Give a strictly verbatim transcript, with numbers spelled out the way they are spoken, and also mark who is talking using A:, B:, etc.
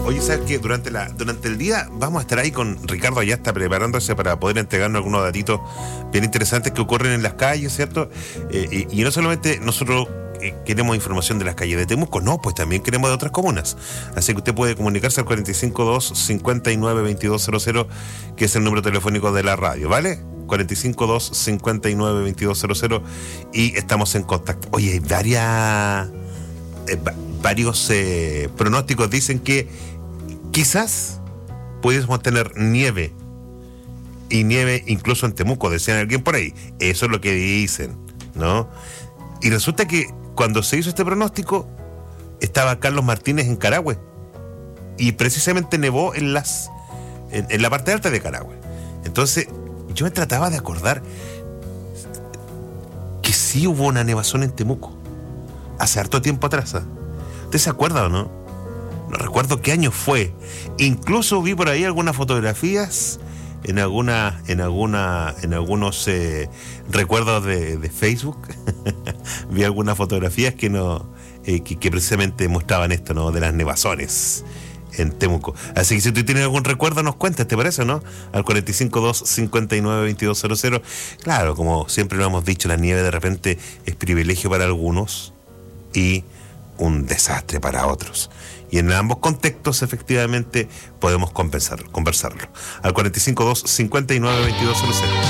A: Oye, ¿sabes qué? Durante la durante el día vamos a estar ahí con Ricardo Ayasta preparándose para poder entregarnos algunos datitos bien interesantes que ocurren en las calles, ¿cierto? Eh, y, y no solamente nosotros eh, queremos información de las calles de Temuco, no, pues también queremos de otras comunas. Así que usted puede comunicarse al cuatro cinco dos, cinco nueve, veintidós cero cero, que es el número telefónico de la radio, ¿vale? cuatro cinco dos, cinco nueve, veintidós cero cero, y estamos en contacto. Oye, hay varias... Eh, varios eh, pronósticos dicen que quizás pudiésemos tener nieve, y nieve incluso en Temuco, decían alguien por ahí. Eso es lo que dicen, ¿no? Y resulta que cuando se hizo este pronóstico estaba Carlos Martínez en Carahue, y precisamente nevó en las en, en la parte alta de Carahue. Entonces yo me trataba de acordar que sí hubo una nevazón en Temuco hace harto tiempo atrás. ¿eh? ¿Usted se acuerda o no? No recuerdo qué año fue. Incluso vi por ahí algunas fotografías en alguna, en alguna, en algunos eh, recuerdos de, de Facebook. Vi algunas fotografías que no, eh, que, que precisamente mostraban esto, ¿no? De las nevazones en Temuco. Así que si tú tienes algún recuerdo, nos cuentas, ¿te parece, no? Al cuatro cinco dos, cinco nueve, veintidós cero cero. Claro, como siempre lo hemos dicho, la nieve de repente es privilegio para algunos y un desastre para otros. Y en ambos contextos, efectivamente, podemos compensarlo, conversarlo. Al cuatro cinco dos, cinco nueve, veintidós cero cero.